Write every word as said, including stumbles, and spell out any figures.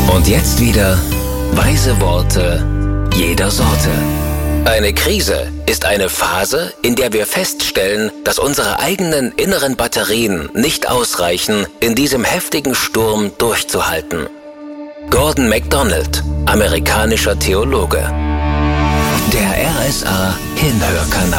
Und jetzt wieder weise Worte jeder Sorte. Eine Krise ist eine Phase, in der wir feststellen, dass unsere eigenen inneren Batterien nicht ausreichen, in diesem heftigen Sturm durchzuhalten. Gordon MacDonald, amerikanischer Theologe. Der R S A Hinhörkanal.